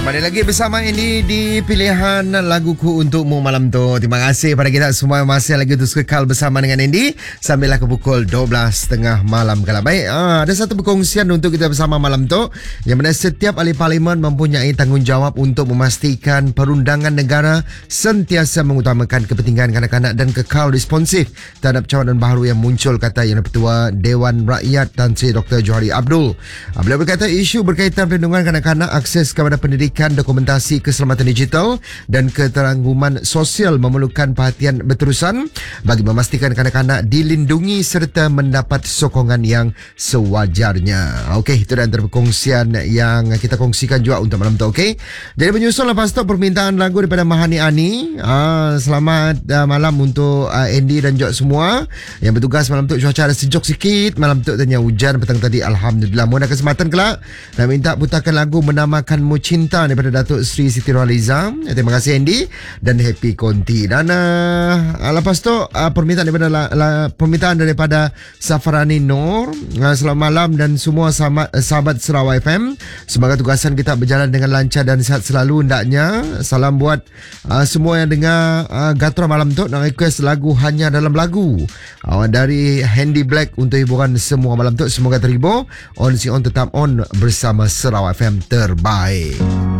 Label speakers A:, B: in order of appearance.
A: Kembali lagi bersama ini di pilihan laguku untukmu malam tu. Terima kasih pada kita semua yang masih lagi terus kekal bersama dengan Andy sampailah ke pukul 12.30 malam. Kalau baik, ada satu perkongsian untuk kita bersama malam tu, yang mana setiap ahli parlimen mempunyai tanggungjawab untuk memastikan perundangan negara sentiasa mengutamakan kepentingan kanak-kanak dan kekal responsif terhadap cabaran baru yang muncul, kata Yang Ketua Dewan Rakyat Tan Sri Dr. Johari Abdul. Beliau berkata isu berkaitan perlindungan kanak-kanak, akses kepada pendidikan, dokumentasi keselamatan digital dan keterangguman sosial memerlukan perhatian berterusan bagi memastikan kanak-kanak dilindungi serta mendapat sokongan yang sewajarnya. Okey, itu antara perkongsian yang kita kongsikan juga untuk malam tu. Okey, jadi menyusul lepas tu permintaan lagu daripada Mahani Ani. Selamat malam untuk Andy dan juga semua yang bertugas malam tu. Cuaca ada sejuk sikit malam tu, tanya hujan petang tadi, alhamdulillah. Mohon kesempatan kelak dan minta putarkan lagu Menamakanmu Cinta daripada Datuk Sri Siti Nurhaliza. Terima kasih Andy dan Happy Konti. Dan lepas tu permintaan daripada Safarani Nur. Selamat malam dan semua sahabat Sarawak FM. Semoga tugasan kita berjalan dengan lancar dan sihat selalu hendaknya. Salam buat semua yang dengar Gatra malam tu. Nak request lagu Hanya Dalam Lagu dari Handy Black untuk hiburan semua malam tu. Semoga terhibur. On si on tetap on bersama Sarawak FM terbaik.